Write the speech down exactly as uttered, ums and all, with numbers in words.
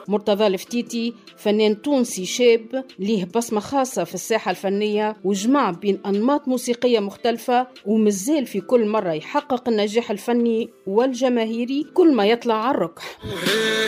مرتضى الفتيتي فنان تونسي شاب ليه بصمة خاصة في الساحة الفنية، وجمع بين أنماط موسيقية مختلفة، ومازال في كل مرة يحقق النجاح الفني والجماهيري كل ما يطلع على الركح.